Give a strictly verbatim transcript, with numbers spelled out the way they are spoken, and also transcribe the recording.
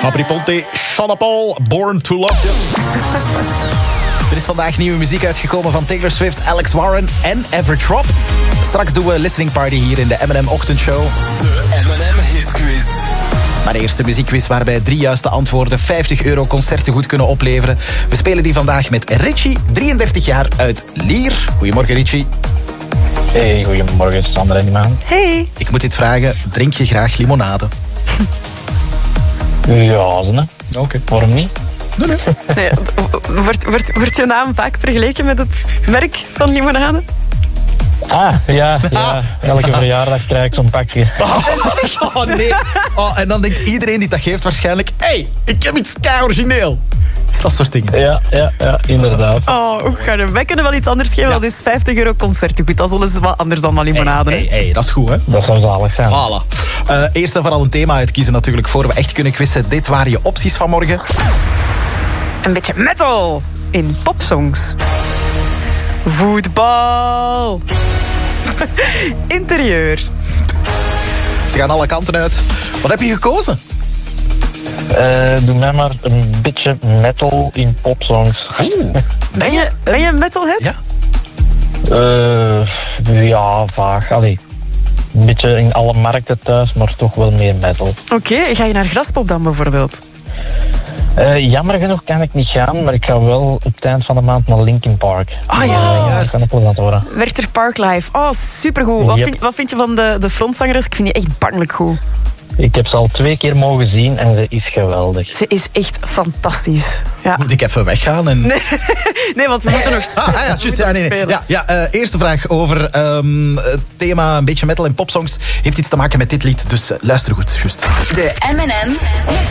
Capri Ponte, Sean Paul, Born to Love You. Er is vandaag nieuwe muziek uitgekomen van Taylor Swift, Alex Warren en Everett Robb. Straks doen we listening party hier in de M en M ochtendshow. De M en M hitquiz. Maar eerst de muziekquiz waarbij drie juiste antwoorden vijftig euro concertengoed kunnen opleveren. We spelen die vandaag met Richie, drieëndertig jaar, uit Lier. Goedemorgen Richie. Hey, goedemorgen Sander en die man. Hey. Ik moet dit vragen, drink je graag limonade? Ja, zo, hè. Oké. Okay. Waarom niet? Nee, nee. Nee, wordt, wordt, wordt je naam vaak vergeleken met het merk van limonade? Ah, ja, ja. Elke verjaardag krijg ik zo'n pakje. Oh, oh nee. Oh, en dan denkt iedereen die dat geeft waarschijnlijk... Hé, hey, ik heb iets kei origineel. Dat soort dingen. Ja, ja, ja, inderdaad. Oh, hoe gaan we? Wij kunnen wel iets anders geven, Ja. dat is vijftig euro concertengoed. Dat is alles wat anders dan maar limonade. Hé, hey, hey, dat is goed, hè? Dat zou zalig zijn. Voilà. Uh, eerst en vooral een thema uitkiezen natuurlijk, voor we echt kunnen quizzen. Dit waren je opties van morgen. Een beetje metal in popsongs. Voetbal. Interieur. Ze gaan alle kanten uit. Wat heb je gekozen? Uh, doe mij maar een beetje metal in popsongs. Oeh. Ben je, ben je een metalhead? Ja. Uh, ja, vaag. Allee. Een beetje in alle markten thuis, maar toch wel meer metal. Oké, okay, ga je naar Graspop dan bijvoorbeeld? Uh, jammer genoeg kan ik niet gaan, maar ik ga wel op het eind van de maand naar Linkin Park. Ah ja, uh, juist. Ik kan het wel laten horen. Werchter Park Live. Oh, supergoed. Wat, Yep. vind, wat vind je van de, de frontzangeres? Ik vind die echt bangelijk goed. Ik heb ze al twee keer mogen zien en ze is geweldig. Ze is echt fantastisch. Ja. Moet ik even weggaan? En... Nee, nee, want we moeten nog Ah, ah ja, we juist. moeten Ja, nog nee, nee. spelen. Ja, ja, uh, eerste vraag over um, het thema een beetje metal en popsongs. Heeft iets te maken met dit lied, dus uh, luister goed. Juist. De M en M